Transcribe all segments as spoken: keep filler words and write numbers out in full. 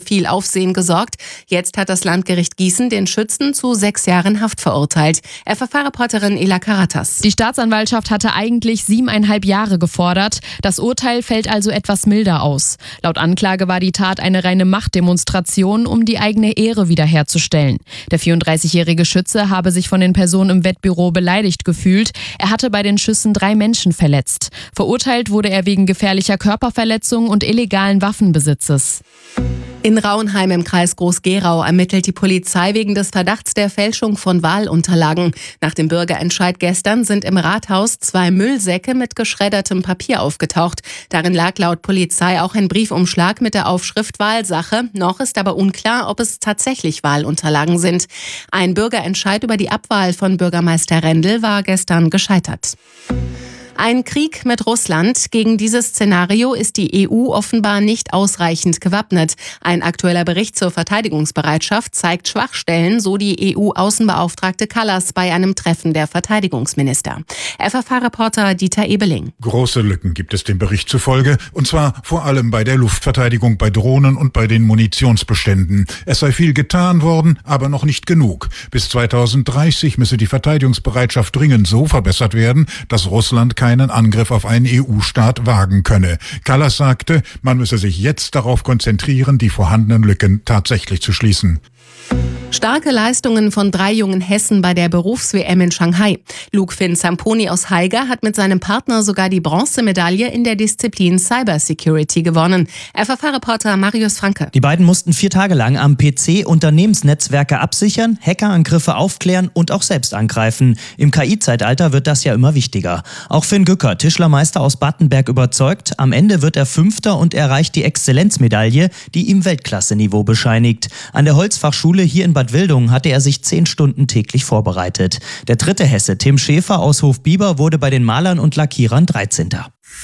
viel Aufsehen gesorgt. Jetzt hat das Landgericht Gießen den Schützen zu sechs Jahren Haft verurteilt. F F H-Reporterin Ela Karatas. Die Staatsanwaltschaft hatte eigentlich siebeneinhalb Jahre gefordert. Das Urteil fällt also etwas milder aus. Laut Anklage war die Tat eine reine Machtdemonstration, um die eigene Ehre wiederherzustellen. Der vierunddreißigjährige Schütze habe sich von den Personen im Wettbüro beleidigt gefühlt. Er hatte bei den Schüssen drei Menschen verletzt. Verurteilt wurde er wegen gefährlicher Körperverletzung und illegalen Waffenbesitzes. In Rauenheim im Kreis Groß-Gerau ermittelt die Polizei wegen des Verdachts der Fälschung von Wahlunterlagen. Nach dem Bürgerentscheid gestern sind im Rathaus zwei Müllsäcke mit geschreddertem Papier aufgetaucht. Darin lag laut Polizei auch ein Briefumschlag mit der Aufschrift Wahlsache. Noch ist aber unklar, ob es tatsächlich Wahlunterlagen sind. Ein Bürgerentscheid über die Abwahl von Bürgermeister Rendel war gestern gescheitert. Ein Krieg mit Russland. Gegen dieses Szenario ist die E U offenbar nicht ausreichend gewappnet. Ein aktueller Bericht zur Verteidigungsbereitschaft zeigt Schwachstellen, so die E U-Außenbeauftragte Kallas bei einem Treffen der Verteidigungsminister. F F H-Reporter Dieter Ebeling. Große Lücken gibt es dem Bericht zufolge, und zwar vor allem bei der Luftverteidigung, bei Drohnen und bei den Munitionsbeständen. Es sei viel getan worden, aber noch nicht genug. Bis zweitausenddreißig müsse die Verteidigungsbereitschaft dringend so verbessert werden, dass Russland keinen Angriff auf einen E U-Staat wagen könne. Kallas sagte, man müsse sich jetzt darauf konzentrieren, die vorhandenen Lücken tatsächlich zu schließen. Starke Leistungen von drei jungen Hessen bei der Berufs-W M in Shanghai. Luke Finn Zamponi aus Haiger hat mit seinem Partner sogar die Bronzemedaille in der Disziplin Cybersecurity gewonnen. F F H-Reporter Marius Franke. Die beiden mussten vier Tage lang am P C Unternehmensnetzwerke absichern, Hackerangriffe aufklären und auch selbst angreifen. Im K I-Zeitalter wird das ja immer wichtiger. Auch Finn Gücker, Tischlermeister aus Battenberg, überzeugt. Am Ende wird er Fünfter und erreicht die Exzellenzmedaille, die ihm Weltklasse-Niveau bescheinigt. An der Holzfachschule hier in Bad Wildungen hatte er sich zehn Stunden täglich vorbereitet. Der dritte Hesse, Tim Schäfer aus Hofbieber, wurde bei den Malern und Lackierern dreizehnter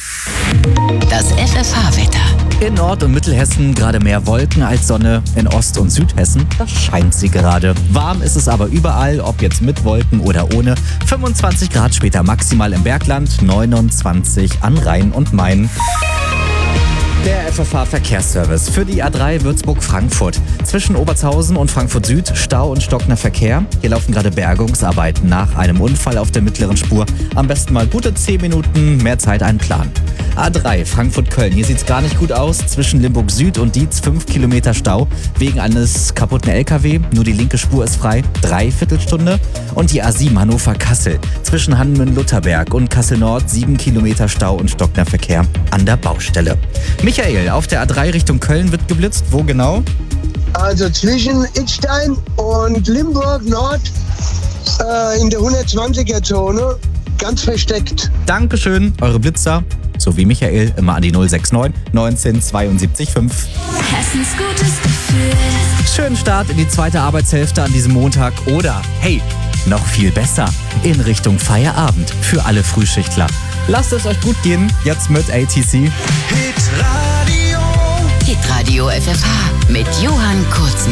Das F F H-Wetter. In Nord- und Mittelhessen gerade mehr Wolken als Sonne. In Ost- und Südhessen, da scheint sie gerade. Warm ist es aber überall, ob jetzt mit Wolken oder ohne. fünfundzwanzig Grad später maximal im Bergland, neunundzwanzig an Rhein und Main. Der F F H-Verkehrsservice für die A drei Würzburg-Frankfurt. Zwischen Obertshausen und Frankfurt Süd Stau und stockender Verkehr. Hier laufen gerade Bergungsarbeiten nach einem Unfall auf der mittleren Spur. Am besten mal gute zehn Minuten mehr Zeit einplanen. A drei Frankfurt-Köln. Hier sieht's gar nicht gut aus. Zwischen Limburg Süd und Dietz fünf Kilometer Stau wegen eines kaputten L K W. Nur die linke Spur ist frei. Dreiviertelstunde. Und die A sieben Hannover-Kassel. Zwischen Hannemünde-Lutherberg und Kassel-Nord sieben Kilometer Stau und stockender Verkehr an der Baustelle. Michael, auf der A drei Richtung Köln wird geblitzt. Wo genau? Also zwischen Idstein und Limburg Nord äh, in der hundertzwanziger-Zone, ganz versteckt. Dankeschön, eure Blitzer, sowie Michael, immer an die null sechs neun neunzehn zweiundsiebzig fünf. Hessens gutes Gefühl. Schönen Start in die zweite Arbeitshälfte an diesem Montag oder, hey, noch viel besser, in Richtung Feierabend für alle Frühschichtler. Lasst es euch gut gehen, jetzt mit A T C. Hitradio F F H mit Johann Kurzen.